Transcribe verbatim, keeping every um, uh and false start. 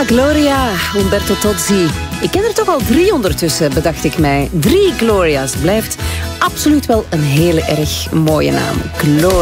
Gloria, Umberto Tozzi. Ik ken er toch al drie ondertussen, bedacht ik mij. Drie Gloria's blijft absoluut wel een hele erg mooie naam. Gloria.